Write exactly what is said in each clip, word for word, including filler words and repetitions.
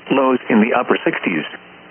Lows in the upper sixties.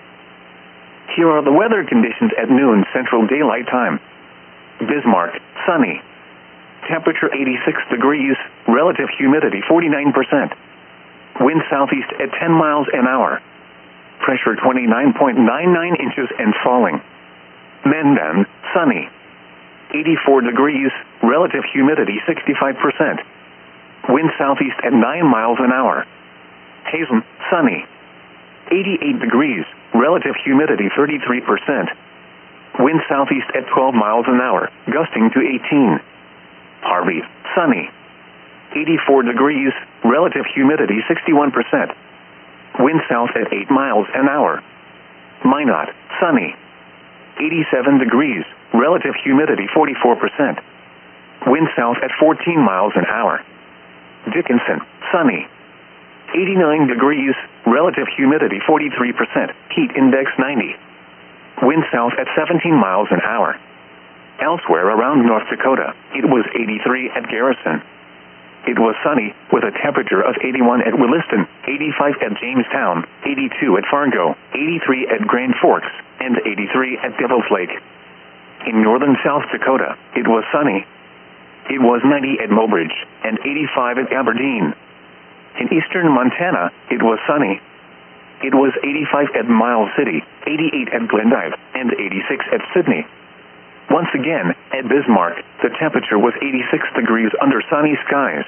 Here are the weather conditions at noon Central Daylight Time. Bismarck, sunny. Temperature eighty-six degrees, relative humidity forty-nine percent. Wind southeast at ten miles an hour. Pressure twenty-nine point nine nine inches and falling. Mandan, sunny. eighty-four degrees, relative humidity sixty-five percent. Wind southeast at nine miles an hour. Hazen, sunny. eighty-eight degrees, relative humidity thirty-three percent. Wind southeast at twelve miles an hour, gusting to eighteen. Harvey, sunny. eighty-four degrees, relative humidity sixty-one percent. Wind south at eight miles an hour. Minot, sunny. eighty-seven degrees, relative humidity forty-four percent. Wind south at fourteen miles an hour. Dickinson, sunny. eighty-nine degrees, relative humidity forty-three percent, heat index ninety. Wind south at seventeen miles an hour. Elsewhere around North Dakota, it was eighty-three at Garrison. It was sunny, with a temperature of eighty-one at Williston, eighty-five at Jamestown, eighty-two at Fargo, eighty-three at Grand Forks, and eighty-three at Devil's Lake. In northern South Dakota, it was sunny. It was ninety at Mobridge, and eighty-five at Aberdeen. In eastern Montana, it was sunny. It was eighty-five at Miles City, eighty-eight at Glendive, and eighty-six at Sydney. Once again, at Bismarck, the temperature was eighty-six degrees under sunny skies.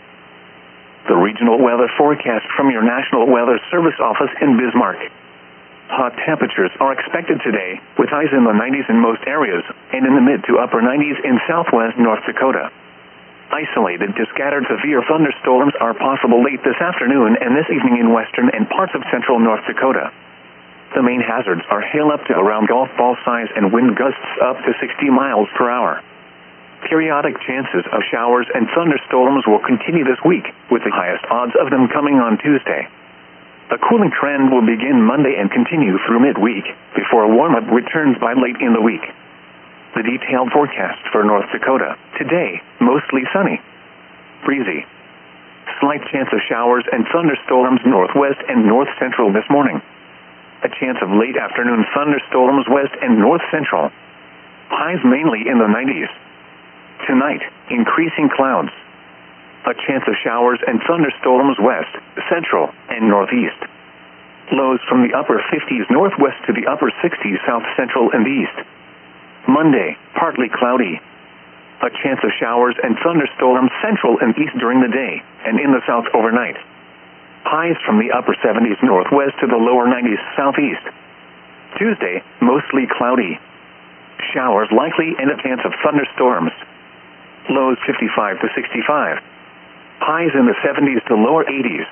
The regional weather forecast from your National Weather Service office in Bismarck. Hot temperatures are expected today, with highs in the nineties in most areas, and in the mid to upper nineties in southwest North Dakota. Isolated to scattered severe thunderstorms are possible late this afternoon and this evening in western and parts of central North Dakota. The main hazards are hail up to around golf ball size and wind gusts up to sixty miles per hour. Periodic chances of showers and thunderstorms will continue this week, with the highest odds of them coming on Tuesday. A cooling trend will begin Monday and continue through midweek, before a warm-up returns by late in the week. The detailed forecast for North Dakota. Today, mostly sunny. Breezy. Slight chance of showers and thunderstorms northwest and north-central this morning. A chance of late afternoon thunderstorms west and north-central. Highs mainly in the nineties. Tonight, increasing clouds. A chance of showers and thunderstorms west, central, and northeast. Lows from the upper fifties northwest to the upper sixties south central and east. Monday, partly cloudy. A chance of showers and thunderstorms central and east during the day, and in the south overnight. Highs from the upper seventies northwest to the lower nineties southeast. Tuesday, mostly cloudy. Showers likely and a chance of thunderstorms. Lows fifty-five to sixty-five. Highs in the seventies to lower eighties.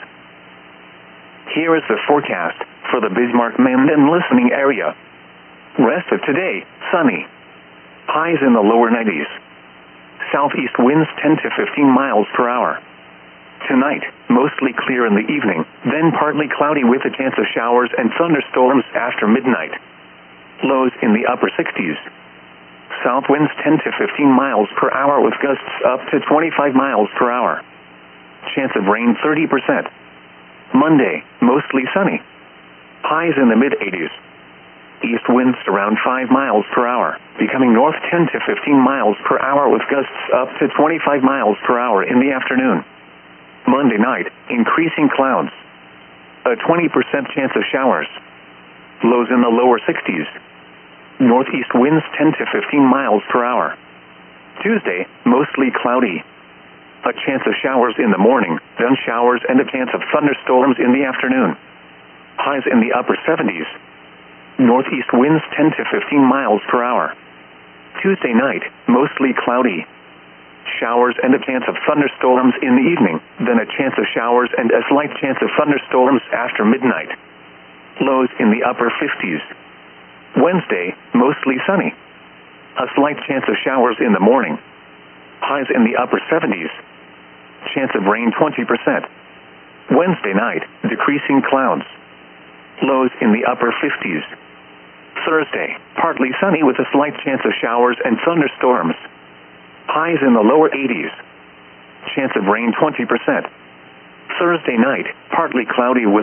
Here is the forecast for the Bismarck-Mandan listening area. Rest of today, sunny. Highs in the lower nineties. Southeast winds ten to fifteen miles per hour. Tonight, mostly clear in the evening, then partly cloudy with a chance of showers and thunderstorms after midnight. Lows in the upper sixties. South winds ten to fifteen miles per hour with gusts up to twenty-five miles per hour. Chance of rain thirty percent. Monday, mostly sunny. Highs in the mid-eighties. East winds around five miles per hour, becoming north ten to fifteen miles per hour with gusts up to twenty-five miles per hour in the afternoon. Monday night, increasing clouds. A twenty percent chance of showers. Lows in the lower sixties. Northeast winds ten to fifteen miles per hour. Tuesday, mostly cloudy. A chance of showers in the morning, then showers and a chance of thunderstorms in the afternoon. Highs in the upper seventies. Northeast winds ten to fifteen miles per hour. Tuesday night, mostly cloudy. Showers and a chance of thunderstorms in the evening, then a chance of showers and a slight chance of thunderstorms after midnight. Lows in the upper fifties. Wednesday, mostly sunny. A slight chance of showers in the morning. Highs in the upper seventies. Chance of rain twenty percent. Wednesday night, decreasing clouds. Lows in the upper fifties. Thursday, partly sunny with a slight chance of showers and thunderstorms. Highs in the lower eighties. Chance of rain twenty percent. Thursday night, partly cloudy with